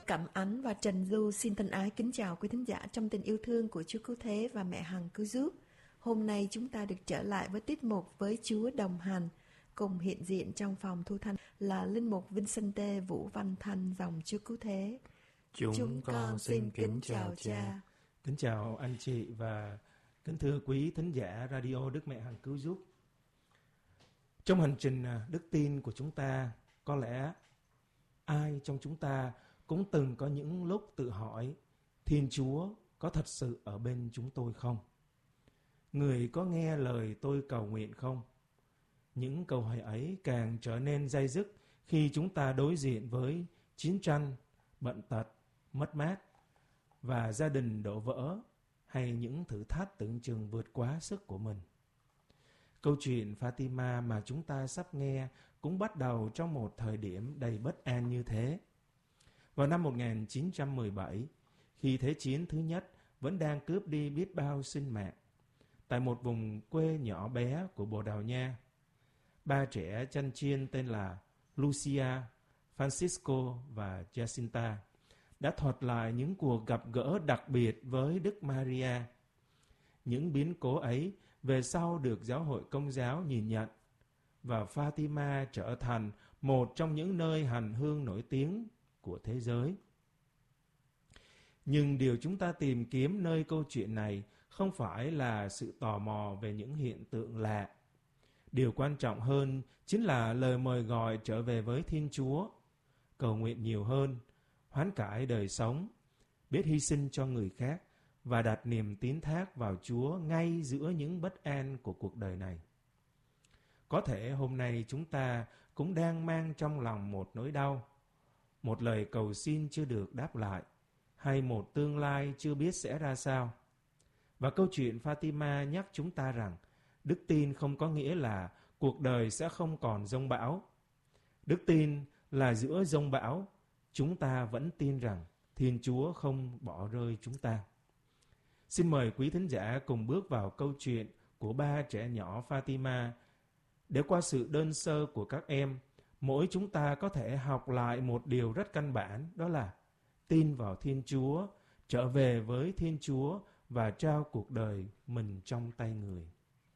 Cẩm Ánh và Trần Du xin thân ái kính chào quý thính giả trong tình yêu thương của Chúa Cứu Thế và Mẹ Hằng Cứu Giúp. Hôm nay chúng ta được trở lại với tiết mục Với Chúa Đồng Hành. Cùng hiện diện trong phòng thu thanh là Linh Mục Vincente Vũ Văn Thanh dòng Chúa Cứu Thế. Chúng con xin kính chào cha. Kính chào anh chị và kính thưa quý thính giả Radio Đức Mẹ Hằng Cứu Giúp. Trong hành trình đức tin của chúng ta, có lẽ ai trong chúng ta cũng từng có những lúc tự hỏi Thiên Chúa có thật sự ở bên chúng tôi không? Người có nghe lời tôi cầu nguyện không? Những câu hỏi ấy càng trở nên day dứt khi chúng ta đối diện với chiến tranh, bệnh tật, mất mát và gia đình đổ vỡ hay những thử thách tưởng chừng vượt quá sức của mình. Câu chuyện Fatima mà chúng ta sắp nghe cũng bắt đầu trong một thời điểm đầy bất an như thế. Vào năm 1917, khi Thế chiến thứ nhất vẫn đang cướp đi biết bao sinh mạng, tại một vùng quê nhỏ bé của Bồ Đào Nha, ba trẻ chăn chiên tên là Lucia, Francisco và Jacinta đã thuật lại những cuộc gặp gỡ đặc biệt với Đức Maria. Những biến cố ấy về sau được giáo hội Công giáo nhìn nhận, và Fatima trở thành một trong những nơi hành hương nổi tiếng của thế giới. Nhưng điều chúng ta tìm kiếm nơi câu chuyện này không phải là sự tò mò về những hiện tượng lạ. Điều quan trọng hơn chính là lời mời gọi trở về với Thiên Chúa, cầu nguyện nhiều hơn, hoán cải đời sống, biết hy sinh cho người khác và đặt niềm tín thác vào Chúa ngay giữa những bất an của cuộc đời này. Có thể hôm nay chúng ta cũng đang mang trong lòng một nỗi đau, một lời cầu xin chưa được đáp lại, hay một tương lai chưa biết sẽ ra sao. Và câu chuyện Fatima nhắc chúng ta rằng đức tin không có nghĩa là cuộc đời sẽ không còn giông bão. Đức tin là giữa giông bão, chúng ta vẫn tin rằng Thiên Chúa không bỏ rơi chúng ta. Xin mời quý thính giả cùng bước vào câu chuyện của ba trẻ nhỏ Fatima, để qua sự đơn sơ của các em, mỗi chúng ta có thể học lại một điều rất căn bản, đó là tin vào Thiên Chúa, trở về với Thiên Chúa và trao cuộc đời mình trong tay Người.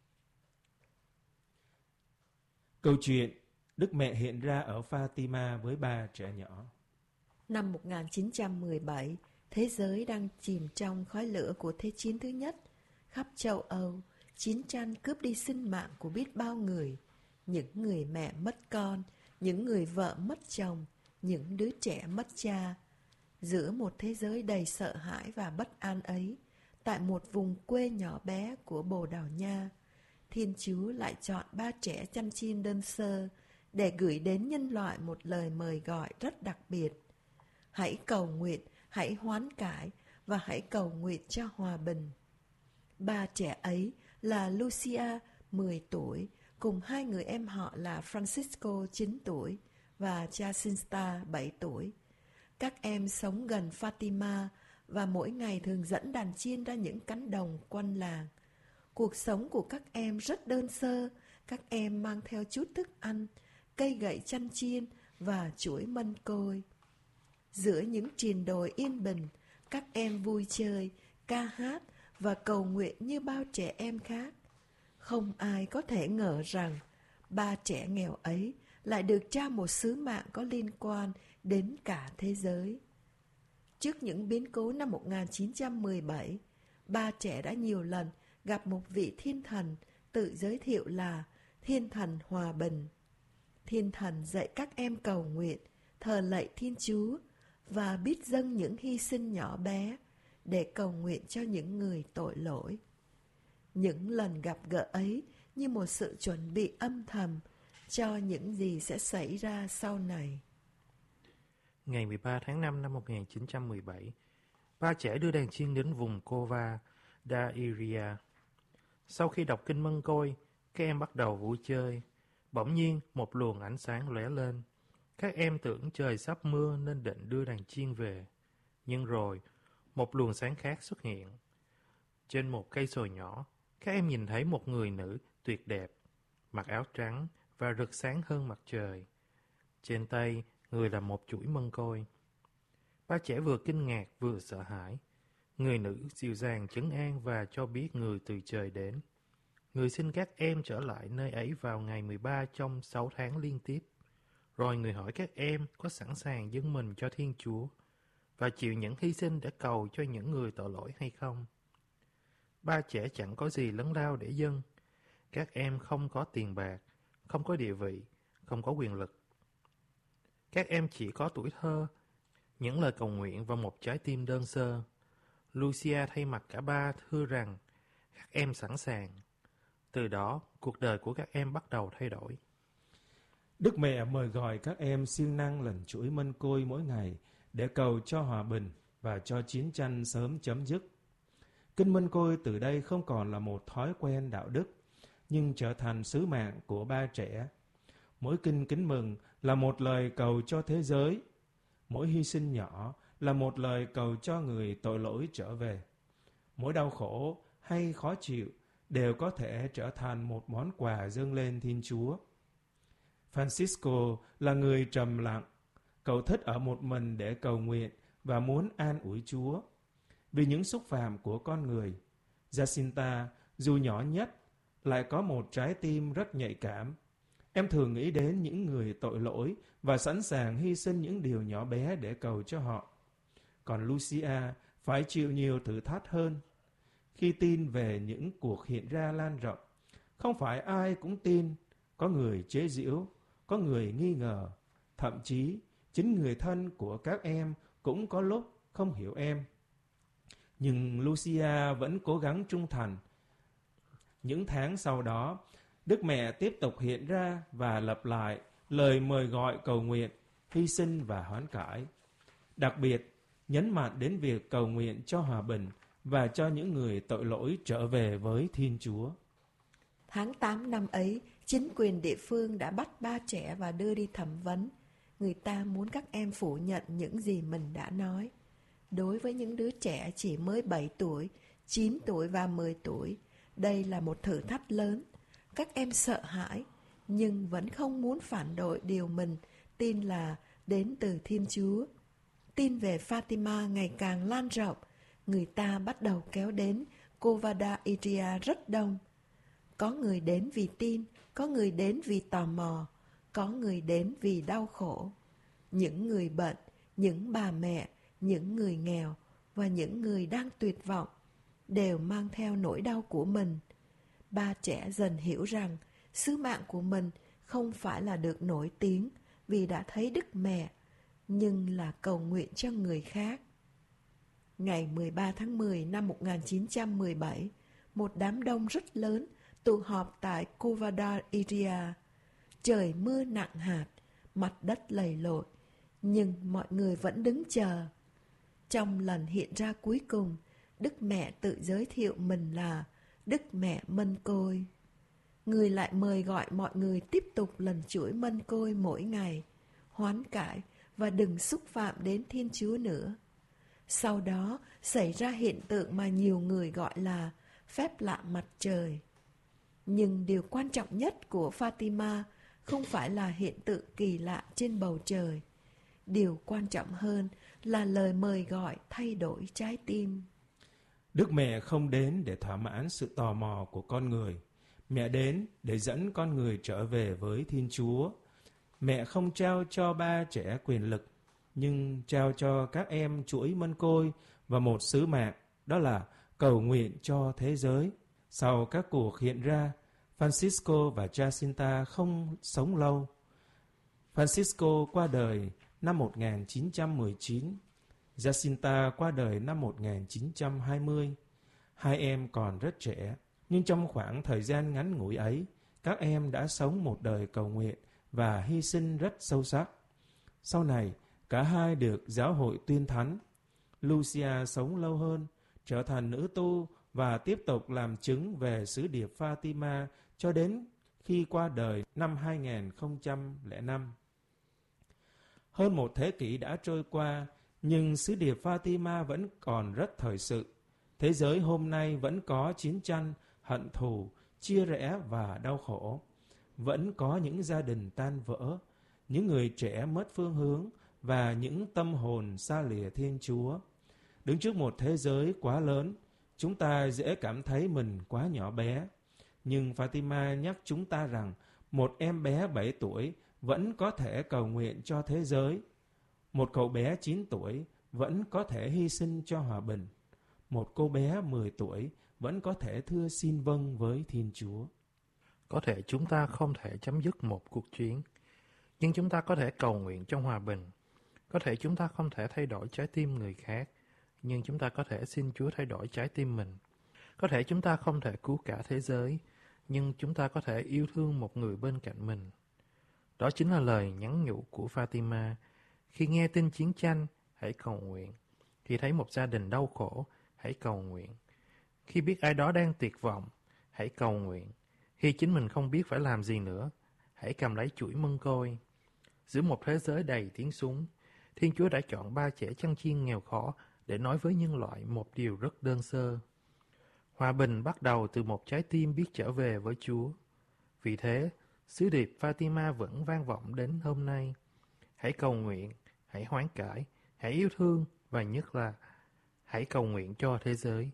Câu chuyện Đức Mẹ hiện ra ở Fatima với ba trẻ nhỏ. Năm 1917, thế giới đang chìm trong khói lửa của Thế chiến thứ nhất. Khắp châu Âu, chiến tranh cướp đi sinh mạng của biết bao người. Những người mẹ mất con, những người vợ mất chồng, những đứa trẻ mất cha. Giữa một thế giới đầy sợ hãi và bất an ấy, tại một vùng quê nhỏ bé của Bồ Đào Nha, Thiên Chúa lại chọn ba trẻ chăn chiên đơn sơ để gửi đến nhân loại một lời mời gọi rất đặc biệt. Hãy cầu nguyện, hãy hoán cải và hãy cầu nguyện cho hòa bình. Ba trẻ ấy là Lucia, 10 tuổi, cùng hai người em họ là Francisco, 9 tuổi, và Jacinta, 7 tuổi. Các em sống gần Fatima và mỗi ngày thường dẫn đàn chiên ra những cánh đồng quanh làng. Cuộc sống của các em rất đơn sơ. Các em mang theo chút thức ăn, cây gậy chăn chiên và chuỗi mân côi. Giữa những triền đồi yên bình, các em vui chơi, ca hát và cầu nguyện như bao trẻ em khác. Không ai có thể ngờ rằng ba trẻ nghèo ấy lại được trao một sứ mạng có liên quan đến cả thế giới. Trước những biến cố năm 1917, ba trẻ đã nhiều lần gặp một vị thiên thần tự giới thiệu là Thiên Thần Hòa Bình. Thiên thần dạy các em cầu nguyện, thờ lạy Thiên Chúa và biết dâng những hy sinh nhỏ bé để cầu nguyện cho những người tội lỗi. Những lần gặp gỡ ấy như một sự chuẩn bị âm thầm cho những gì sẽ xảy ra sau này. Ngày 13 tháng 5 năm 1917, ba trẻ đưa đàn chiên đến vùng Cova da Iria. Sau khi đọc kinh Mân Côi, các em bắt đầu vui chơi. Bỗng nhiên một luồng ánh sáng lóe lên. Các em tưởng trời sắp mưa nên định đưa đàn chiên về. Nhưng rồi, một luồng sáng khác xuất hiện. Trên một cây sồi nhỏ, các em nhìn thấy một người nữ tuyệt đẹp, mặc áo trắng và rực sáng hơn mặt trời. Trên tay, người là một chuỗi mân côi. Ba trẻ vừa kinh ngạc vừa sợ hãi. Người nữ dịu dàng trấn an và cho biết người từ trời đến. Người xin các em trở lại nơi ấy vào ngày 13 trong 6 tháng liên tiếp. Rồi người hỏi các em có sẵn sàng dâng mình cho Thiên Chúa và chịu những hy sinh để cầu cho những người tội lỗi hay không. Ba trẻ chẳng có gì lớn lao để dâng. Các em không có tiền bạc, không có địa vị, không có quyền lực. Các em chỉ có tuổi thơ, những lời cầu nguyện và một trái tim đơn sơ. Lucia thay mặt cả ba thưa rằng các em sẵn sàng. Từ đó, cuộc đời của các em bắt đầu thay đổi. Đức Mẹ mời gọi các em siêng năng lần chuỗi mân côi mỗi ngày để cầu cho hòa bình và cho chiến tranh sớm chấm dứt. Kinh mân côi từ đây không còn là một thói quen đạo đức, nhưng trở thành sứ mạng của ba trẻ. Mỗi kinh kính mừng là một lời cầu cho thế giới. Mỗi hy sinh nhỏ là một lời cầu cho người tội lỗi trở về. Mỗi đau khổ hay khó chịu đều có thể trở thành một món quà dâng lên Thiên Chúa. Francisco là người trầm lặng. Cậu thích ở một mình để cầu nguyện và muốn an ủi Chúa. Vì những xúc phạm của con người, Jacinta, dù nhỏ nhất, lại có một trái tim rất nhạy cảm. Em thường nghĩ đến những người tội lỗi và sẵn sàng hy sinh những điều nhỏ bé để cầu cho họ. Còn Lucia phải chịu nhiều thử thách hơn. Khi tin về những cuộc hiện ra lan rộng, không phải ai cũng tin, có người chế giễu, có người nghi ngờ, thậm chí chính người thân của các em cũng có lúc không hiểu em. Nhưng Lucia vẫn cố gắng trung thành. Những tháng sau đó, Đức Mẹ tiếp tục hiện ra và lặp lại lời mời gọi cầu nguyện, hy sinh và hoán cải. Đặc biệt, nhấn mạnh đến việc cầu nguyện cho hòa bình và cho những người tội lỗi trở về với Thiên Chúa. Tháng 8 năm ấy, chính quyền địa phương đã bắt ba trẻ và đưa đi thẩm vấn. Người ta muốn các em phủ nhận những gì mình đã nói. Đối với những đứa trẻ chỉ mới 7 tuổi, 9 tuổi và 10 tuổi, đây là một thử thách lớn. Các em sợ hãi, nhưng vẫn không muốn phản đội điều mình tin là đến từ Thiên Chúa. Tin về Fatima ngày càng lan rộng, người ta bắt đầu kéo đến Covada Iria rất đông. Có người đến vì tin, có người đến vì tò mò, có người đến vì đau khổ. Những người bệnh, những bà mẹ, những người nghèo và những người đang tuyệt vọng đều mang theo nỗi đau của mình. Ba trẻ dần hiểu rằng sứ mạng của mình không phải là được nổi tiếng vì đã thấy Đức Mẹ, nhưng là cầu nguyện cho người khác. Ngày 13 tháng 10 năm 1917, một đám đông rất lớn tụ họp tại Covada Iria. Trời mưa nặng hạt, mặt đất lầy lội, nhưng mọi người vẫn đứng chờ. Trong lần hiện ra cuối cùng, Đức Mẹ tự giới thiệu mình là Đức Mẹ Mân Côi. Người lại mời gọi mọi người tiếp tục lần chuỗi mân côi mỗi ngày, hoán cải và đừng xúc phạm đến Thiên Chúa nữa. Sau đó xảy ra hiện tượng mà nhiều người gọi là phép lạ mặt trời. Nhưng điều quan trọng nhất của Fatima không phải là hiện tượng kỳ lạ trên bầu trời. Điều quan trọng hơn là lời mời gọi thay đổi trái tim. Đức Mẹ không đến để thỏa mãn sự tò mò của con người. Mẹ đến để dẫn con người trở về với Thiên Chúa. Mẹ không trao cho ba trẻ quyền lực, nhưng trao cho các em chuỗi mân côi và một sứ mạng, đó là cầu nguyện cho thế giới. Sau các cuộc hiện ra, Francisco và Jacinta không sống lâu. Francisco qua đời năm 1919, Jacinta qua đời năm 1920. Hai em còn rất trẻ, nhưng trong khoảng thời gian ngắn ngủi ấy, các em đã sống một đời cầu nguyện và hy sinh rất sâu sắc. Sau này, cả hai được giáo hội tuyên thánh. Lucia sống lâu hơn, trở thành nữ tu và tiếp tục làm chứng về sứ điệp Fatima cho đến khi qua đời năm 2005. Hơn một thế kỷ đã trôi qua, nhưng sứ điệp Fatima vẫn còn rất thời sự. Thế giới hôm nay vẫn có chiến tranh, hận thù, chia rẽ và đau khổ. Vẫn có những gia đình tan vỡ, những người trẻ mất phương hướng và những tâm hồn xa lìa Thiên Chúa. Đứng trước một thế giới quá lớn, chúng ta dễ cảm thấy mình quá nhỏ bé. Nhưng Fatima nhắc chúng ta rằng một em bé 7 tuổi vẫn có thể cầu nguyện cho thế giới. Một cậu bé 9 tuổi vẫn có thể hy sinh cho hòa bình. Một cô bé 10 tuổi vẫn có thể thưa xin vâng với Thiên Chúa. Có thể chúng ta không thể chấm dứt một cuộc chiến, nhưng chúng ta có thể cầu nguyện trong hòa bình. Có thể chúng ta không thể thay đổi trái tim người khác, nhưng chúng ta có thể xin Chúa thay đổi trái tim mình. Có thể chúng ta không thể cứu cả thế giới, nhưng chúng ta có thể yêu thương một người bên cạnh mình. Đó chính là lời nhắn nhủ của Fatima. Khi nghe tin chiến tranh, hãy cầu nguyện. Khi thấy một gia đình đau khổ, hãy cầu nguyện. Khi biết ai đó đang tuyệt vọng, hãy cầu nguyện. Khi chính mình không biết phải làm gì nữa, hãy cầm lấy chuỗi mân côi. Giữa một thế giới đầy tiếng súng, Thiên Chúa đã chọn 3 trẻ chăn chiên nghèo khó để nói với nhân loại một điều rất đơn sơ. Hòa bình bắt đầu từ một trái tim biết trở về với Chúa. Vì thế, sứ điệp Fatima vẫn vang vọng đến hôm nay. Hãy cầu nguyện, hãy hoán cải, hãy yêu thương và nhất là hãy cầu nguyện cho thế giới.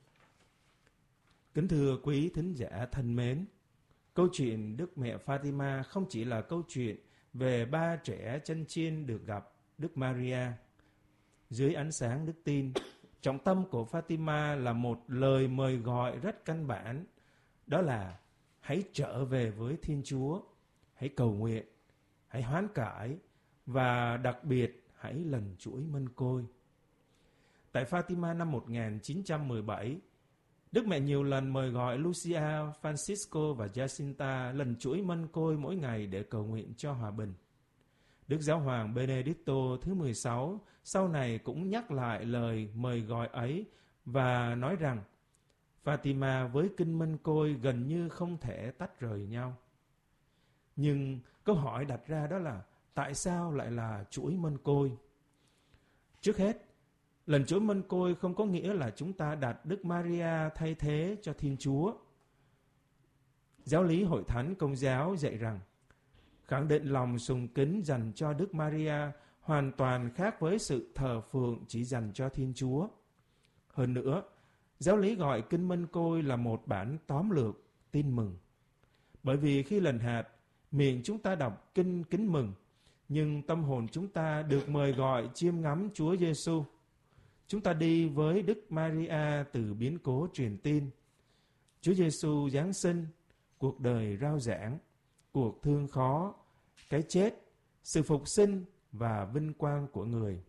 Kính thưa quý thính giả thân mến, câu chuyện Đức Mẹ Fatima không chỉ là câu chuyện về 3 trẻ chăn chiên được gặp Đức Maria. Dưới ánh sáng đức tin, trọng tâm của Fatima là một lời mời gọi rất căn bản, đó là hãy trở về với Thiên Chúa, hãy cầu nguyện, hãy hoán cải và đặc biệt hãy lần chuỗi mân côi. Tại Fatima năm 1917, Đức Mẹ nhiều lần mời gọi Lucia, Francisco và Jacinta lần chuỗi mân côi mỗi ngày để cầu nguyện cho hòa bình. Đức Giáo hoàng Benedicto thứ 16 sau này cũng nhắc lại lời mời gọi ấy và nói rằng Fatima với kinh mân côi gần như không thể tách rời nhau. Nhưng câu hỏi đặt ra đó là tại sao lại là chuỗi mân côi? Trước hết, lần chuỗi mân côi không có nghĩa là chúng ta đặt Đức Maria thay thế cho Thiên Chúa. Giáo lý Hội Thánh Công giáo dạy rằng khẳng định lòng sùng kính dành cho Đức Maria hoàn toàn khác với sự thờ phượng chỉ dành cho Thiên Chúa. Hơn nữa, giáo lý gọi kinh mân côi là một bản tóm lược tin mừng. Bởi vì khi lần hạt, miệng chúng ta đọc kinh kính mừng, nhưng tâm hồn chúng ta được mời gọi chiêm ngắm Chúa Giêsu. Chúng ta đi với Đức Maria từ biến cố truyền tin, Chúa Giêsu giáng sinh, cuộc đời rao giảng, cuộc thương khó, cái chết, sự phục sinh và vinh quang của người.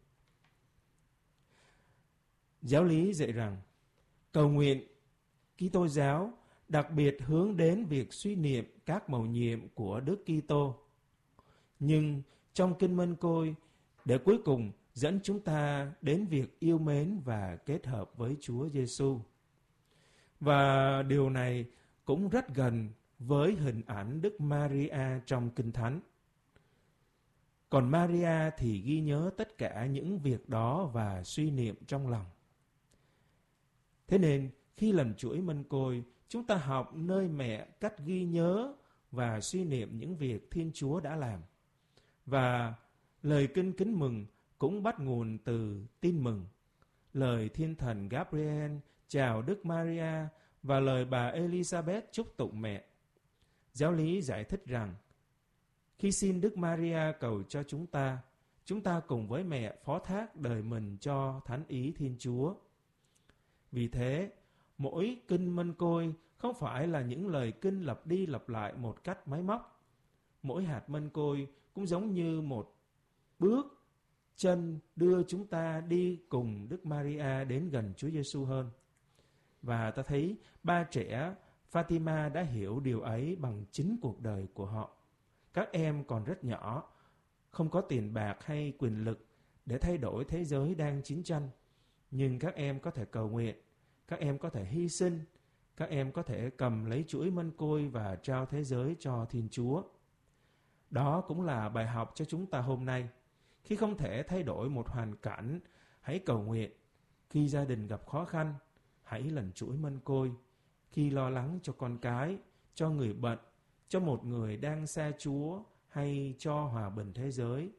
Giáo lý dạy rằng cầu nguyện Kitô giáo đặc biệt hướng đến việc suy niệm các mầu nhiệm của Đức Kitô. Nhưng trong kinh mân côi, để cuối cùng dẫn chúng ta đến việc yêu mến và kết hợp với Chúa Giêsu. Và điều này cũng rất gần với hình ảnh Đức Maria trong Kinh Thánh. Còn Maria thì ghi nhớ tất cả những việc đó và suy niệm trong lòng. Thế nên, khi lần chuỗi mân côi, chúng ta học nơi mẹ cách ghi nhớ và suy niệm những việc Thiên Chúa đã làm. Và lời kinh kính mừng cũng bắt nguồn từ tin mừng, lời Thiên Thần Gabriel chào Đức Maria và lời bà Elizabeth chúc tụng mẹ. Giáo lý giải thích rằng, khi xin Đức Maria cầu cho chúng ta cùng với mẹ phó thác đời mình cho thánh ý Thiên Chúa. Vì thế, mỗi kinh mân côi không phải là những lời kinh lặp đi lặp lại một cách máy móc. Mỗi hạt mân côi cũng giống như một bước chân đưa chúng ta đi cùng Đức Maria đến gần Chúa Giêsu hơn. Và ta thấy 3 trẻ Fatima đã hiểu điều ấy bằng chính cuộc đời của họ. Các em còn rất nhỏ, không có tiền bạc hay quyền lực để thay đổi thế giới đang chiến tranh. Nhưng các em có thể cầu nguyện, các em có thể hy sinh, các em có thể cầm lấy chuỗi mân côi và trao thế giới cho Thiên Chúa. Đó cũng là bài học cho chúng ta hôm nay. Khi không thể thay đổi một hoàn cảnh, hãy cầu nguyện. Khi gia đình gặp khó khăn, hãy lần chuỗi mân côi. Khi lo lắng cho con cái, cho người bệnh, cho một người đang xa Chúa hay cho hòa bình thế giới,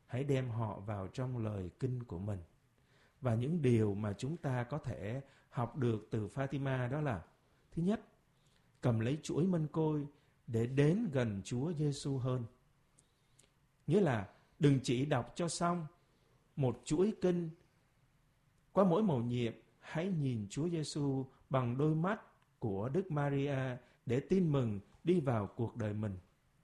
hãy đem họ vào trong lời kinh của mình. Và những điều mà chúng ta có thể học được từ Fatima đó là: thứ nhất, cầm lấy chuỗi mân côi để đến gần Chúa Giêsu hơn. Nghĩa là đừng chỉ đọc cho xong một chuỗi kinh, qua mỗi mầu nhiệm hãy nhìn Chúa Giêsu bằng đôi mắt của Đức Maria để tin mừng đi vào cuộc đời mình.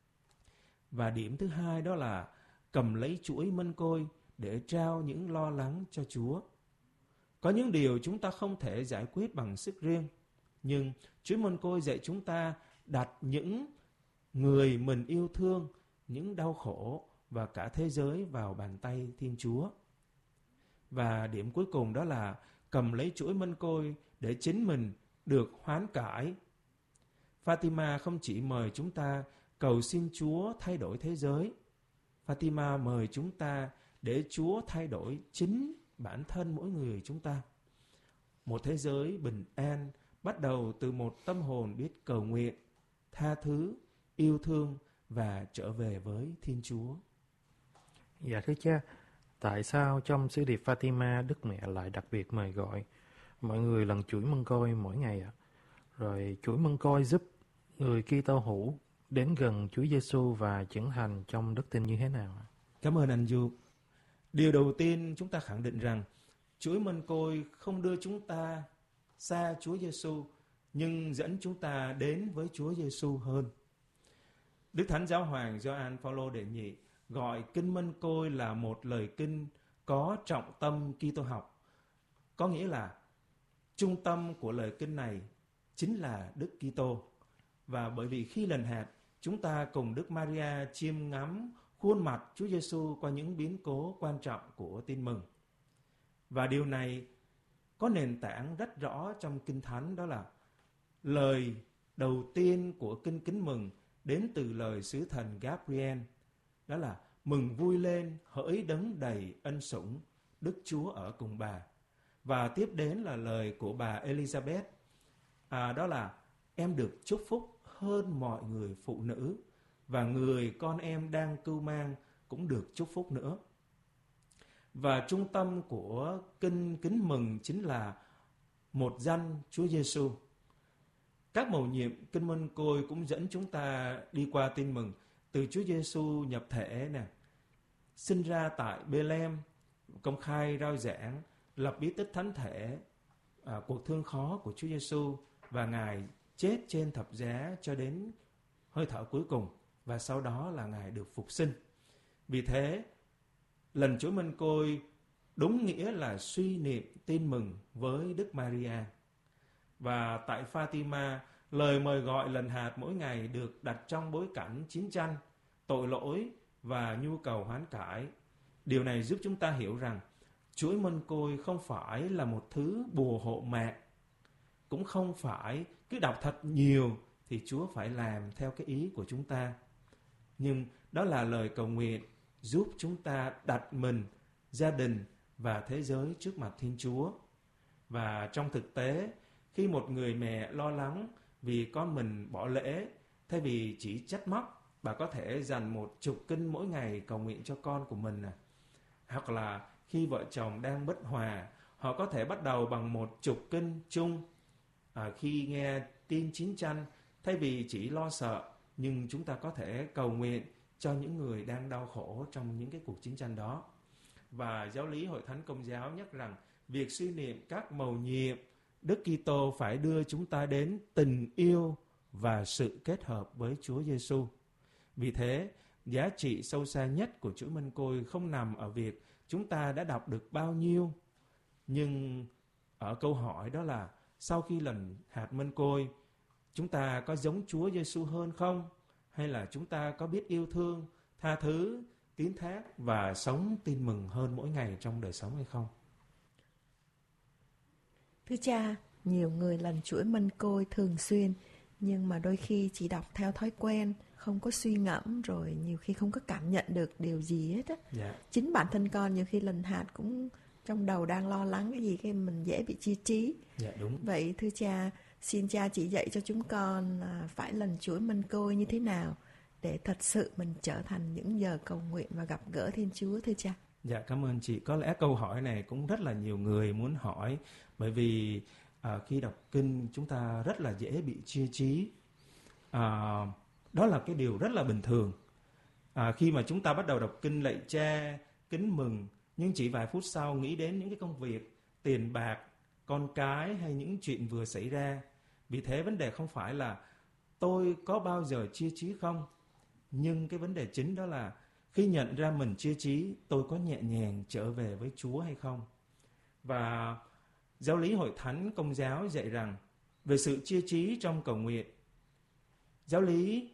Và điểm thứ hai đó là cầm lấy chuỗi mân côi để trao những lo lắng cho Chúa. Có những điều chúng ta không thể giải quyết bằng sức riêng, nhưng chuỗi mân côi dạy chúng ta đặt những người mình yêu thương, những đau khổ và cả thế giới vào bàn tay Thiên Chúa. Và điểm cuối cùng đó là cầm lấy chuỗi mân côi để chính mình được hoán cải. Fatima không chỉ mời chúng ta cầu xin Chúa thay đổi thế giới. Fatima mời chúng ta để Chúa thay đổi chính bản thân mỗi người chúng ta. Một thế giới bình an bắt đầu từ một tâm hồn biết cầu nguyện, tha thứ, yêu thương và trở về với Thiên Chúa. Dạ thưa cha, tại sao trong sứ điệp Fatima Đức Mẹ lại đặc biệt mời gọi mọi người lần chuỗi mân côi mỗi ngày ạ? Rồi chuỗi mân côi giúp người Kitô hữu đến gần Chúa Giêsu và trưởng thành trong đức tin như thế nào ạ? Cảm ơn anh Du. Điều đầu tiên chúng ta khẳng định rằng chuỗi mân côi không đưa chúng ta xa Chúa Giêsu, nhưng dẫn chúng ta đến với Chúa Giêsu hơn. Đức Thánh Giáo Hoàng Gioan Phaolô đệ nhị gọi kinh mân côi là một lời kinh có trọng tâm Kitô học. Có nghĩa là trung tâm của lời kinh này chính là Đức Kitô. Và bởi vì khi lần hạt, chúng ta cùng Đức Maria chiêm ngắm khuôn mặt Chúa Giêsu qua những biến cố quan trọng của tin mừng. Và điều này có nền tảng rất rõ trong Kinh Thánh, đó là lời đầu tiên của kinh kính mừng đến từ lời sứ thần Gabriel, đó là: mừng vui lên, hỡi đấng đầy ân sủng, Đức Chúa ở cùng bà. Và tiếp đến là lời của bà Elizabeth, đó là: em được chúc phúc hơn mọi người phụ nữ, và người con em đang cưu mang cũng được chúc phúc nữa. Và trung tâm của kinh kính mừng chính là một danh Chúa Giêsu. Các mầu nhiệm kinh mân côi cũng dẫn chúng ta đi qua tin mừng từ Chúa Giêsu nhập thể nè, sinh ra tại Bethlehem, công khai rao giảng, lập bí tích thánh thể, cuộc thương khó của Chúa Giêsu và Ngài chết trên thập giá cho đến hơi thở cuối cùng, và sau đó là Ngài được phục sinh. Vì thế, lần chuỗi mân côi đúng nghĩa là suy niệm tin mừng với Đức Maria. Và tại Fatima, lời mời gọi lần hạt mỗi ngày được đặt trong bối cảnh chiến tranh, tội lỗi và nhu cầu hoán cải. Điều này giúp chúng ta hiểu rằng chuỗi mân côi không phải là một thứ bùa hộ mạng, cũng không phải cứ đọc thật nhiều thì Chúa phải làm theo cái ý của chúng ta. Nhưng đó là lời cầu nguyện giúp chúng ta đặt mình, gia đình và thế giới trước mặt Thiên Chúa. Và trong thực tế, khi một người mẹ lo lắng vì con mình bỏ lễ, thay vì chỉ trách móc, bà có thể dành 10 kinh mỗi ngày cầu nguyện cho con của mình. Hoặc là khi vợ chồng đang bất hòa, họ có thể bắt đầu bằng 10 kinh chung. Khi nghe tin chiến tranh, thay vì chỉ lo sợ, nhưng chúng ta có thể cầu nguyện cho những người đang đau khổ trong những cái cuộc chiến tranh đó. Và giáo lý Hội Thánh Công giáo nhắc rằng việc suy niệm các mầu nhiệm Đức Kitô phải đưa chúng ta đến tình yêu và sự kết hợp với Chúa Giêsu. Vì thế, giá trị sâu xa nhất của chuỗi mân côi không nằm ở việc chúng ta đã đọc được bao nhiêu, nhưng ở câu hỏi đó là sau khi lần hạt mân côi, chúng ta có giống Chúa Giêsu hơn không? Hay là chúng ta có biết yêu thương, tha thứ, tín thác và sống tin mừng hơn mỗi ngày trong đời sống hay không? Thưa cha, nhiều người lần chuỗi mân côi thường xuyên, nhưng mà đôi khi chỉ đọc theo thói quen, không có suy ngẫm, rồi nhiều khi không có cảm nhận được điều gì hết á. Dạ. Chính bản thân con nhiều khi lần hạt cũng trong đầu đang lo lắng cái gì, cái mình dễ bị chia trí. Dạ đúng. Vậy thưa cha, xin cha chỉ dạy cho chúng con phải lần chuỗi mân côi như thế nào để thật sự mình trở thành những giờ cầu nguyện và gặp gỡ Thiên Chúa thưa cha? Dạ, cảm ơn chị. Có lẽ câu hỏi này cũng rất là nhiều người muốn hỏi, bởi vì khi đọc kinh chúng ta rất là dễ bị chia trí. Đó là cái điều rất là bình thường. Khi mà chúng ta bắt đầu đọc kinh lạy Cha, kính mừng, nhưng chỉ vài phút sau nghĩ đến những cái công việc, tiền bạc, con cái hay những chuyện vừa xảy ra. Vì thế vấn đề không phải là tôi có bao giờ chia trí không, nhưng cái vấn đề chính đó là khi nhận ra mình chia trí, tôi có nhẹ nhàng trở về với Chúa hay không. Và giáo lý Hội Thánh Công giáo dạy rằng về sự chia trí trong cầu nguyện. Giáo lý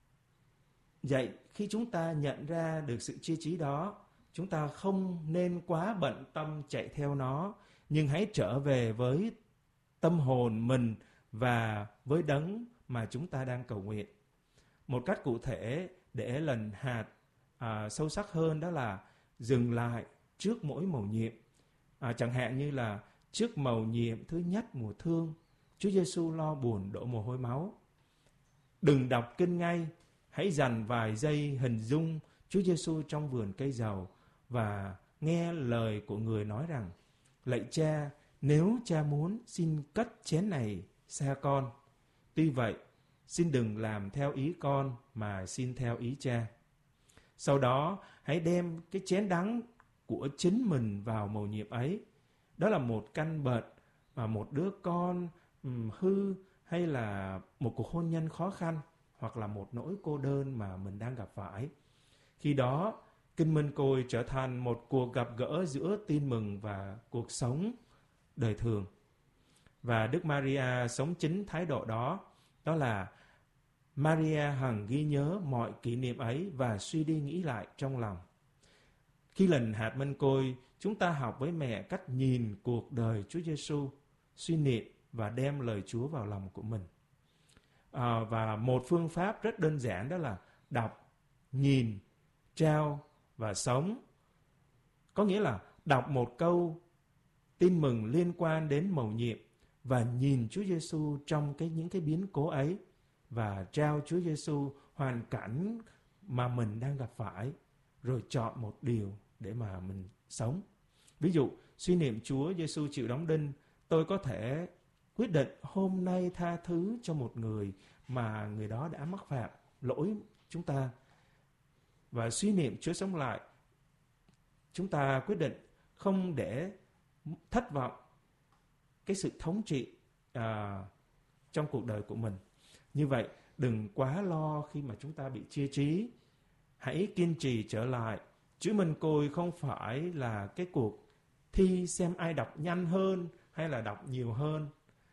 dạy khi chúng ta nhận ra được sự chia trí đó, chúng ta không nên quá bận tâm chạy theo nó, nhưng hãy trở về với tâm hồn mình và với đấng mà chúng ta đang cầu nguyện. Một cách cụ thể để lần hạt sâu sắc hơn đó là dừng lại trước mỗi mầu nhiệm. Chẳng hạn như là trước mầu nhiệm thứ nhất mùa thương, Chúa Giêsu lo buồn đổ mồ hôi máu. Đừng đọc kinh ngay, hãy dành vài giây hình dung Chúa Giêsu trong vườn cây dầu và nghe lời của người nói rằng: lạy Cha, nếu Cha muốn, xin cất chén này xa con. Tuy vậy, xin đừng làm theo ý con mà xin theo ý Cha. Sau đó, hãy đem cái chén đắng của chính mình vào mầu nhiệm ấy. Đó là một căn bệnh, một đứa con hư, hay là một cuộc hôn nhân khó khăn, hoặc là một nỗi cô đơn mà mình đang gặp phải. Khi đó, Kinh Mân Côi trở thành một cuộc gặp gỡ giữa tin mừng và cuộc sống đời thường. Và Đức Maria sống chính thái độ đó, đó là Maria hằng ghi nhớ mọi kỷ niệm ấy và suy đi nghĩ lại trong lòng. Khi lần hạt mân côi, chúng ta học với mẹ cách nhìn cuộc đời Chúa Giêsu, suy niệm và đem lời Chúa vào lòng của mình. Và một phương pháp rất đơn giản đó là đọc, nhìn, trao và sống. Có nghĩa là đọc một câu tin mừng liên quan đến mầu nhiệm và nhìn Chúa Giêsu trong những cái biến cố ấy, và trao Chúa Giêsu hoàn cảnh mà mình đang gặp phải, rồi chọn một điều để mà mình sống. Ví dụ, suy niệm Chúa Giêsu chịu đóng đinh, tôi có thể quyết định hôm nay tha thứ cho một người mà người đó đã mắc phạm lỗi chúng ta. Và suy niệm Chúa sống lại, chúng ta quyết định không để thất vọng cái sự thống trị trong cuộc đời của mình. Như vậy, đừng quá lo khi mà chúng ta bị chia trí. Hãy kiên trì trở lại. Chữ Mân Côi không phải là cái cuộc thi xem ai đọc nhanh hơn hay là đọc nhiều hơn.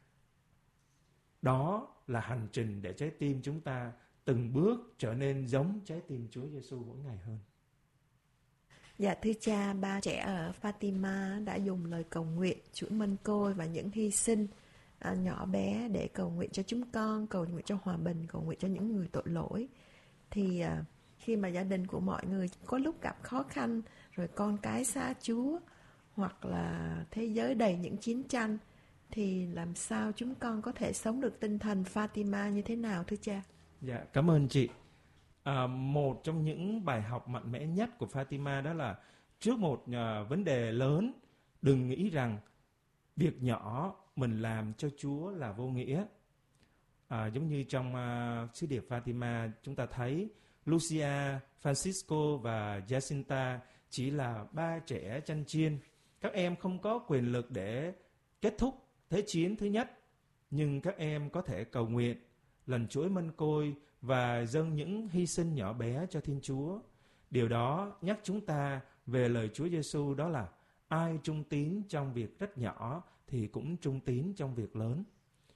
Đó là hành trình để trái tim chúng ta từng bước trở nên giống trái tim Chúa Giêsu mỗi ngày hơn. Dạ thưa cha, ba trẻ ở Fatima đã dùng lời cầu nguyện, chuỗi mân côi và những hy sinh nhỏ bé để cầu nguyện cho chúng con, cầu nguyện cho hòa bình, cầu nguyện cho những người tội lỗi. Thì khi mà gia đình của mọi người có lúc gặp khó khăn, rồi con cái xa Chúa, hoặc là thế giới đầy những chiến tranh, thì làm sao chúng con có thể sống được tinh thần Fatima như thế nào thưa cha? Dạ, cảm ơn chị. Một trong những bài học mạnh mẽ nhất của Fatima đó là trước một vấn đề lớn, đừng nghĩ rằng việc nhỏ mình làm cho Chúa là vô nghĩa. Giống như trong sứ điệp Fatima, chúng ta thấy Lucia, Francisco và Jacinta chỉ là ba trẻ chăn chiên. Các em không có quyền lực để kết thúc Thế chiến thứ nhất, nhưng các em có thể cầu nguyện, lần chuỗi mân côi và dâng những hy sinh nhỏ bé cho Thiên Chúa. Điều đó nhắc chúng ta về lời Chúa Giêsu, đó là ai trung tín trong việc rất nhỏ thì cũng trung tín trong việc lớn.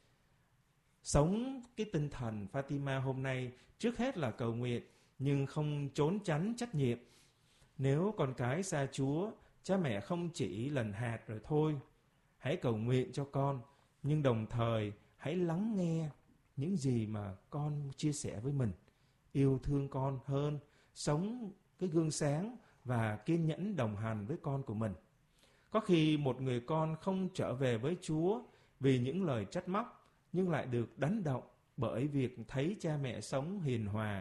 Sống cái tinh thần Fatima hôm nay trước hết là cầu nguyện, nhưng không trốn tránh trách nhiệm. Nếu con cái xa Chúa, cha mẹ không chỉ lần hạt rồi thôi. Hãy cầu nguyện cho con, nhưng đồng thời hãy lắng nghe những gì mà con chia sẻ với mình. Yêu thương con hơn, sống cái gương sáng và kiên nhẫn đồng hành với con của mình. Có khi một người con không trở về với Chúa vì những lời trách móc, nhưng lại được đánh động bởi việc thấy cha mẹ sống hiền hòa,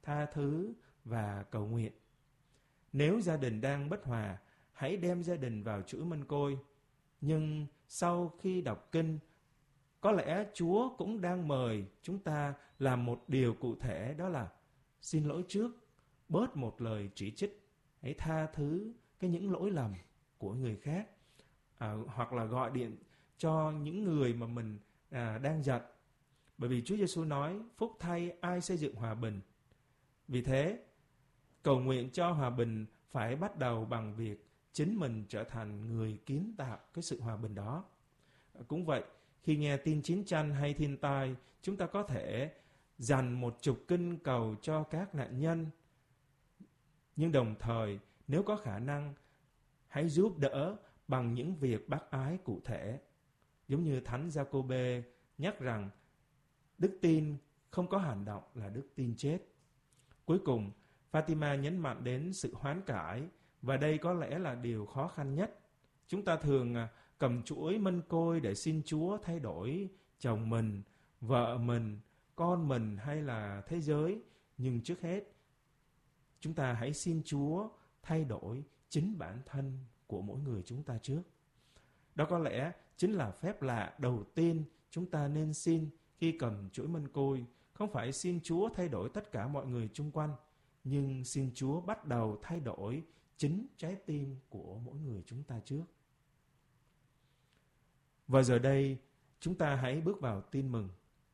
tha thứ và cầu nguyện. Nếu gia đình đang bất hòa, hãy đem gia đình vào chuỗi mân côi. Nhưng sau khi đọc kinh, có lẽ Chúa cũng đang mời chúng ta làm một điều cụ thể, đó là xin lỗi trước, bớt một lời chỉ trích, hãy tha thứ những lỗi lầm của người khác, hoặc là gọi điện cho những người mà mình đang giận. Bởi vì Chúa Giêsu nói phúc thay ai xây dựng hòa bình. Vì thế, cầu nguyện cho hòa bình phải bắt đầu bằng việc chính mình trở thành người kiến tạo cái sự hòa bình đó. Cũng vậy, khi nghe tin chiến tranh hay thiên tai, chúng ta có thể dành một chục kinh cầu cho các nạn nhân. Nhưng đồng thời, nếu có khả năng, hãy giúp đỡ bằng những việc bác ái cụ thể. Giống như Thánh Giacôbê nhắc rằng đức tin không có hành động là đức tin chết. Cuối cùng, Fatima nhấn mạnh đến sự hoán cải, và đây có lẽ là điều khó khăn nhất. Chúng ta thường cầm chuỗi mân côi để xin Chúa thay đổi chồng mình, vợ mình, con mình hay là thế giới. Nhưng trước hết, chúng ta hãy xin Chúa thay đổi chính bản thân của mỗi người chúng ta trước. Đó có lẽ chính là phép lạ đầu tiên chúng ta nên xin khi cầm chuỗi mân côi. Không phải xin Chúa thay đổi tất cả mọi người chung quanh, nhưng xin Chúa bắt đầu thay đổi chính trái tim của mỗi người chúng ta trước. Và giờ đây, chúng ta hãy bước vào tin mừng.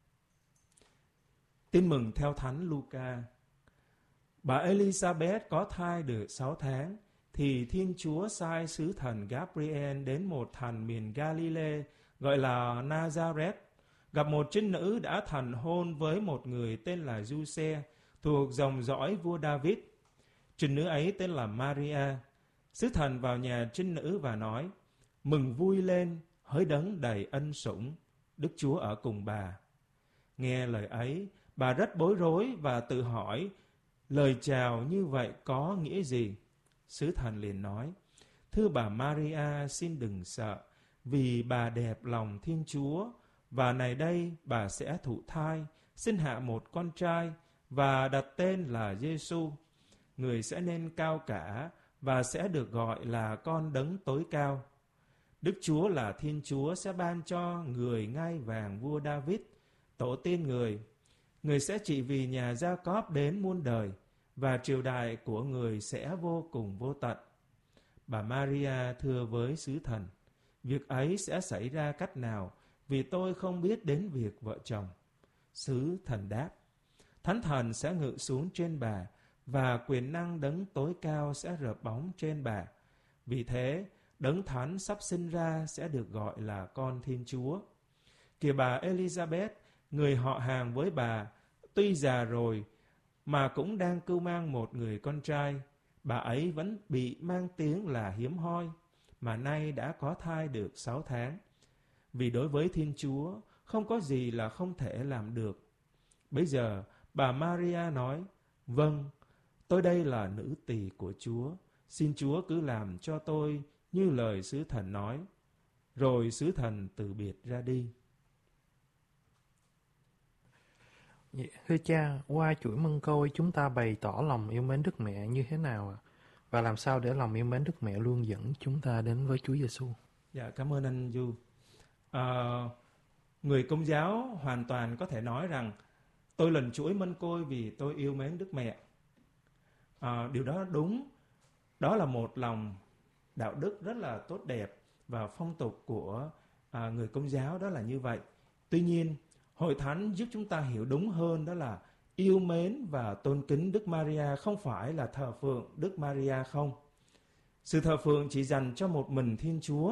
Tin mừng theo Thánh Luca. Bà Elizabeth có thai được 6 tháng, thì Thiên Chúa sai sứ thần Gabriel đến một thành miền Galilee gọi là Nazareth, gặp một trinh nữ đã thành hôn với một người tên là Giuse, thuộc dòng dõi vua David. Trinh nữ ấy tên là Maria. Sứ thần vào nhà trinh nữ và nói: mừng vui lên, hỡi đấng đầy ân sủng, Đức Chúa ở cùng bà. Nghe lời ấy, bà rất bối rối và tự hỏi lời chào như vậy có nghĩa gì. Sứ thần liền nói: thưa bà Maria, xin đừng sợ, vì bà đẹp lòng Thiên Chúa, và này đây bà sẽ thụ thai, sinh hạ một con trai, và đặt tên là Giêsu. Người sẽ nên cao cả và sẽ được gọi là con đấng tối cao. Đức Chúa là Thiên Chúa sẽ ban cho người ngai vàng vua David, tổ tiên người. Người sẽ trị vì nhà Gia-cóp đến muôn đời, và triều đại của người sẽ vô cùng vô tận. Bà Maria thưa với sứ thần: việc ấy sẽ xảy ra cách nào, vì tôi không biết đến việc vợ chồng. Sứ thần đáp: Thánh Thần sẽ ngự xuống trên bà, và quyền năng đấng tối cao sẽ rợp bóng trên bà. Vì thế, đấng thánh sắp sinh ra sẽ được gọi là con Thiên Chúa. Kìa bà Elizabeth, người họ hàng với bà, tuy già rồi mà cũng đang cưu mang một người con trai. Bà ấy vẫn bị mang tiếng là hiếm hoi, mà nay đã có thai được 6 tháng. Vì đối với Thiên Chúa, không có gì là không thể làm được. Bây giờ, bà Maria nói: vâng, tôi đây là nữ tỳ của Chúa, xin Chúa cứ làm cho tôi như lời sứ thần nói. Rồi sứ thần từ biệt ra đi. Thưa cha, qua chuỗi mân côi chúng ta bày tỏ lòng yêu mến Đức Mẹ như thế nào ạ? Và làm sao để lòng yêu mến Đức Mẹ luôn dẫn chúng ta đến với Chúa Giêsu? Dạ, cảm ơn anh Du. Người Công giáo hoàn toàn có thể nói rằng tôi lần chuỗi mân côi vì tôi yêu mến Đức Mẹ. Điều đó đúng. Đó là một lòng đạo đức rất là tốt đẹp và phong tục của người Công giáo, đó là như vậy. Tuy nhiên, Hội Thánh giúp chúng ta hiểu đúng hơn, đó là yêu mến và tôn kính Đức Maria không phải là thờ phượng Đức Maria không. Sự thờ phượng chỉ dành cho một mình Thiên Chúa.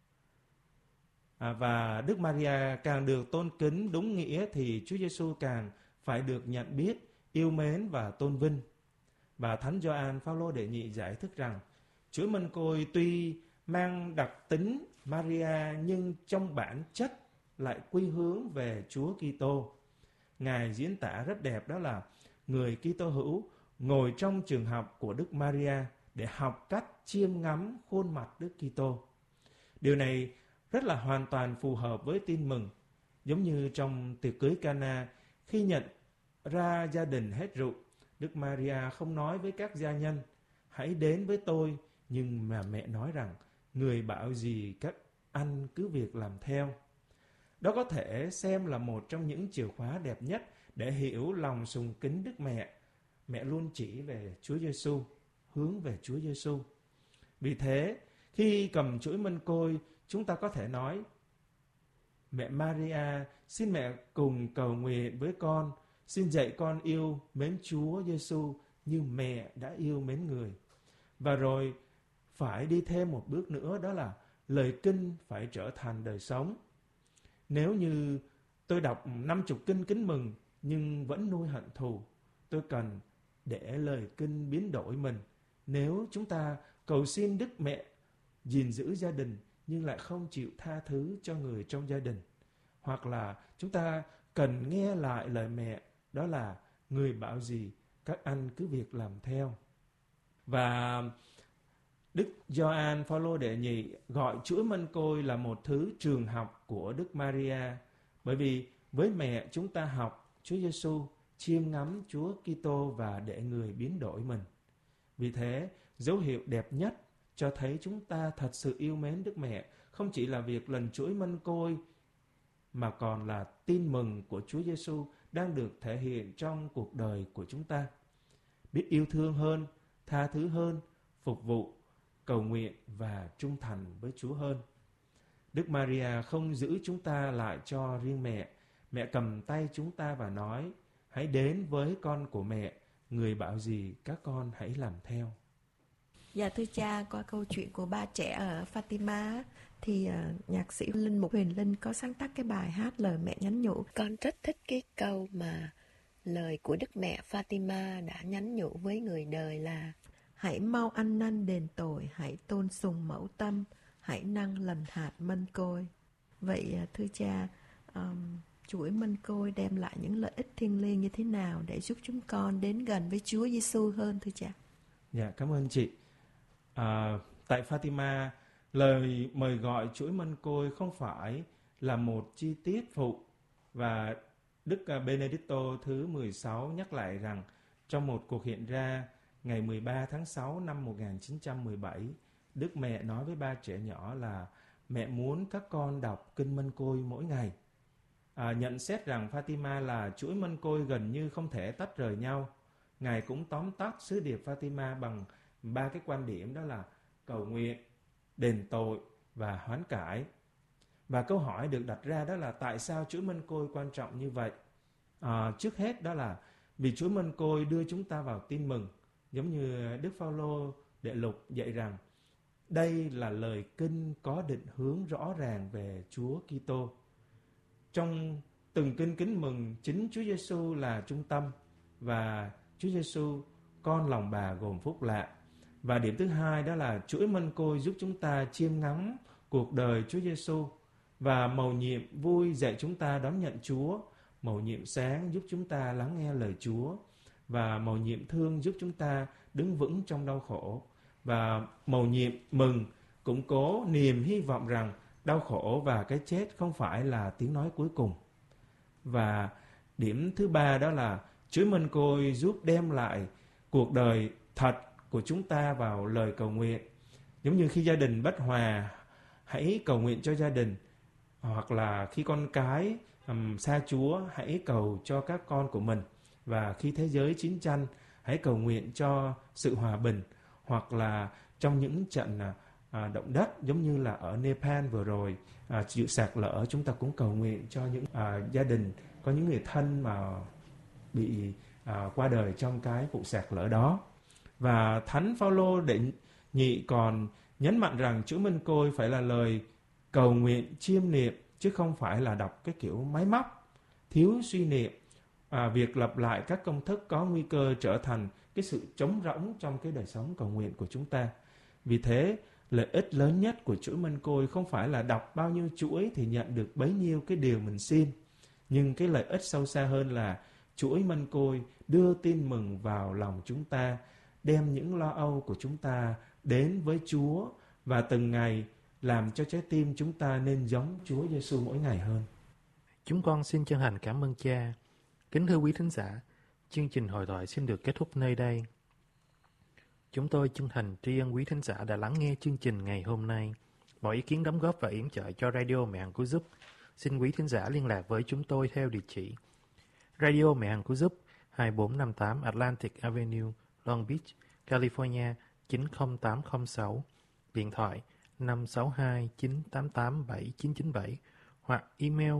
Và Đức Maria càng được tôn kính đúng nghĩa thì Chúa Giêsu càng phải được nhận biết, yêu mến và tôn vinh. Và Thánh Gioan Phaolô Đệ Nhị giải thích rằng chuỗi mân côi tuy mang đặc tính Maria nhưng trong bản chất lại quy hướng về Chúa Kitô. Ngài diễn tả rất đẹp, đó là người Kitô hữu ngồi trong trường học của Đức Maria để học cách chiêm ngắm khuôn mặt Đức Kitô. Điều này rất là hoàn toàn phù hợp với tin mừng. Giống như trong tiệc cưới Cana, khi nhận ra gia đình hết rượu, Đức Maria không nói với các gia nhân, hãy đến với tôi, nhưng mà mẹ nói rằng, người bảo gì các anh cứ việc làm theo. Đó có thể xem là một trong những chìa khóa đẹp nhất để hiểu lòng sùng kính Đức Mẹ. Mẹ luôn chỉ về Chúa Giêsu, hướng về Chúa Giêsu. Vì thế, khi cầm chuỗi mân côi, chúng ta có thể nói, mẹ Maria, xin mẹ cùng cầu nguyện với con, xin dạy con yêu mến Chúa Giêsu như mẹ đã yêu mến người. Và rồi phải đi thêm một bước nữa, đó là lời kinh phải trở thành đời sống. Nếu như tôi đọc 50 kinh kính mừng nhưng vẫn nuôi hận thù, tôi cần để lời kinh biến đổi mình. Nếu chúng ta cầu xin Đức Mẹ gìn giữ gia đình nhưng lại không chịu tha thứ cho người trong gia đình, hoặc là chúng ta cần nghe lại lời mẹ, đó là người bảo gì các anh cứ việc làm theo. Và Đức Gioan Phaolô đệ nhị gọi chuỗi mân côi là một thứ trường học của Đức Maria, bởi vì với mẹ chúng ta học Chúa Giêsu, chiêm ngắm Chúa Kitô và để người biến đổi mình. Vì thế, dấu hiệu đẹp nhất cho thấy chúng ta thật sự yêu mến Đức Mẹ không chỉ là việc lần chuỗi mân côi, mà còn là tin mừng của Chúa Giêsu đang được thể hiện trong cuộc đời của chúng ta. Biết yêu thương hơn, tha thứ hơn, phục vụ, cầu nguyện và trung thành với Chúa hơn. Đức Maria không giữ chúng ta lại cho riêng mẹ. Mẹ cầm tay chúng ta và nói, hãy đến với con của mẹ, người bảo gì các con hãy làm theo. Dạ thưa cha, qua câu chuyện của ba trẻ ở Fatima thì nhạc sĩ Linh Mục Huyền Linh có sáng tác cái bài hát Lời Mẹ Nhắn Nhủ. Con rất thích cái câu mà lời của Đức Mẹ Fatima đã nhắn nhủ với người đời là: hãy mau ăn năn đền tội, hãy tôn sùng mẫu tâm, hãy năng lần hạt mân côi. Vậy thưa cha, chuỗi mân côi đem lại những lợi ích thiêng liêng như thế nào để giúp chúng con đến gần với Chúa Giêsu hơn thưa cha? Dạ, cảm ơn chị. Tại Fatima, lời mời gọi chuỗi mân côi không phải là một chi tiết phụ, và Đức Benedicto thứ 16 nhắc lại rằng trong một cuộc hiện ra ngày 13 tháng 6 năm 1917, Đức Mẹ nói với ba trẻ nhỏ là mẹ muốn các con đọc kinh mân côi mỗi ngày. Nhận xét rằng Fatima là chuỗi mân côi gần như không thể tách rời nhau. Ngài cũng tóm tắt sứ điệp Fatima bằng 3 cái quan điểm, đó là cầu nguyện, đền tội và hoán cải. Và câu hỏi được đặt ra đó là tại sao chuỗi mân côi quan trọng như vậy? Trước hết đó là vì chuỗi mân côi đưa chúng ta vào tin mừng, giống như Đức Phaolô đệ lục dạy rằng đây là lời kinh có định hướng rõ ràng về Chúa Kitô. Trong từng kinh kính mừng, chính Chúa Giêsu là trung tâm và Chúa Giêsu con lòng bà gồm phúc lạ. Và điểm thứ hai đó là chuỗi mân côi giúp chúng ta chiêm ngắm cuộc đời Chúa Giêsu, và mầu nhiệm vui dạy chúng ta đón nhận Chúa, mầu nhiệm sáng giúp chúng ta lắng nghe lời Chúa, và mầu nhiệm thương giúp chúng ta đứng vững trong đau khổ, và mầu nhiệm mừng củng cố niềm hy vọng rằng đau khổ và cái chết không phải là tiếng nói cuối cùng. Và điểm thứ ba đó là chuỗi mân côi giúp đem lại cuộc đời thật của chúng ta vào lời cầu nguyện. Giống như khi gia đình bất hòa, hãy cầu nguyện cho gia đình, hoặc là khi con cái xa Chúa, hãy cầu cho các con của mình, và khi thế giới chiến tranh, hãy cầu nguyện cho sự hòa bình, hoặc là trong những trận động đất giống như là ở Nepal vừa rồi, chịu sạt lở, chúng ta cũng cầu nguyện cho những gia đình có những người thân mà bị qua đời trong cái vụ sạt lở đó. Và Thánh Phaolô đệ nhị còn nhấn mạnh rằng chuỗi mân côi phải là lời cầu nguyện chiêm niệm, chứ không phải là đọc cái kiểu máy móc, thiếu suy niệm. Việc lặp lại các công thức có nguy cơ trở thành cái sự trống rỗng trong cái đời sống cầu nguyện của chúng ta. Vì thế, lợi ích lớn nhất của chuỗi mân côi không phải là đọc bao nhiêu chuỗi thì nhận được bấy nhiêu cái điều mình xin. Nhưng cái lợi ích sâu xa hơn là chuỗi mân côi đưa tin mừng vào lòng chúng ta, đem những lo âu của chúng ta đến với Chúa, và từng ngày làm cho trái tim chúng ta nên giống Chúa Giêsu mỗi ngày hơn. Chúng con xin chân thành cảm ơn cha. Kính thưa quý thính giả, Chương trình hội thoại xin được kết thúc nơi đây. Chúng tôi chân thành tri ân quý thính giả đã lắng nghe chương trình ngày hôm nay. Mọi ý kiến đóng góp và yểm trợ cho Radio Mẹ Hằng Cứu Giúp, xin quý thính giả liên lạc với chúng tôi theo địa chỉ Radio Mẹ Hằng Cứu Giúp, 2458 Atlantic Avenue, Long Beach, California 90806, điện thoại 562-988-7997 hoặc email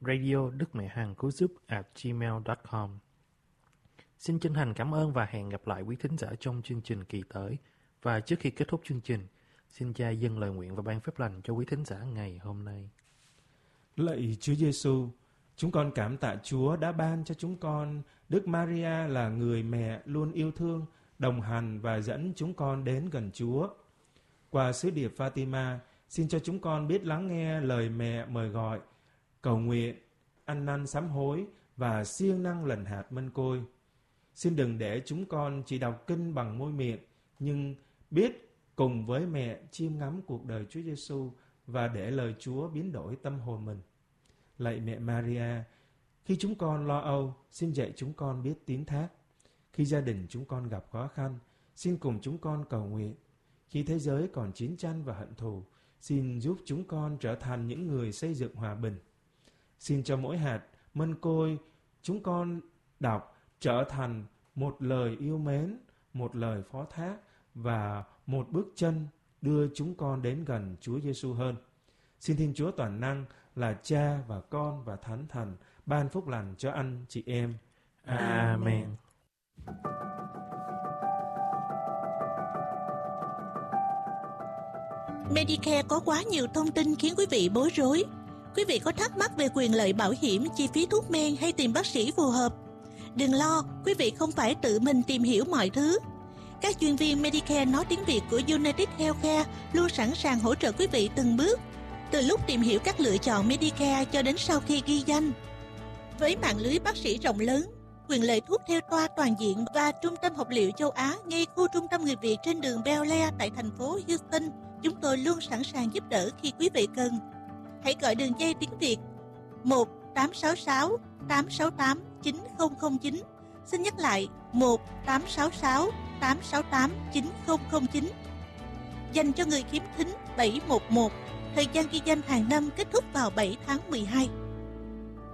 radio.đức-mẹ-hằng-cứu-giúp@gmail.com. Xin chân thành cảm ơn và hẹn gặp lại quý thính giả trong chương trình kỳ tới. Và trước khi kết thúc chương trình, xin Cha dâng lời nguyện và ban phép lành cho quý thính giả ngày hôm nay. Lạy Chúa Giêsu, chúng con cảm tạ Chúa đã ban cho chúng con Đức Maria là người mẹ luôn yêu thương, đồng hành và dẫn chúng con đến gần Chúa. Qua sứ điệp Fatima, xin cho chúng con biết lắng nghe lời mẹ mời gọi, cầu nguyện, ăn năn sám hối và siêng năng lần hạt mân côi. Xin đừng để chúng con chỉ đọc kinh bằng môi miệng, nhưng biết cùng với mẹ chiêm ngắm cuộc đời Chúa Giêsu và để lời Chúa biến đổi tâm hồn mình. Lạy mẹ Maria, khi chúng con lo âu, xin dạy chúng con biết tín thác. Khi gia đình chúng con gặp khó khăn, xin cùng chúng con cầu nguyện. Khi thế giới còn chiến tranh và hận thù, xin giúp chúng con trở thành những người xây dựng hòa bình. Xin cho mỗi hạt mân côi chúng con đọc trở thành một lời yêu mến, một lời phó thác và một bước chân đưa chúng con đến gần Chúa Giêsu hơn. Xin Thiên Chúa toàn năng là Cha và Con và Thánh Thần ban phúc lành cho anh chị em. Amen. Medicare có quá nhiều thông tin khiến quý vị bối rối. Quý vị có thắc mắc về quyền lợi bảo hiểm, chi phí thuốc men hay tìm bác sĩ phù hợp? Đừng lo, quý vị không phải tự mình tìm hiểu mọi thứ. Các chuyên viên Medicare nói tiếng Việt của United Healthcare luôn sẵn sàng hỗ trợ quý vị từng bước, từ lúc tìm hiểu các lựa chọn Medicare cho đến sau khi ghi danh. Với mạng lưới bác sĩ rộng lớn, quyền lợi thuốc theo toa toàn diện và trung tâm học liệu châu Á ngay khu trung tâm người Việt trên đường Bel Air tại thành phố Houston, chúng tôi luôn sẵn sàng giúp đỡ khi quý vị cần. Hãy gọi đường dây tiếng Việt 1-866-868-9009. Xin nhắc lại 1-866-868-9009. Dành cho người khiếm thính 711. Thời gian ghi danh hàng năm kết thúc vào 7 tháng 12.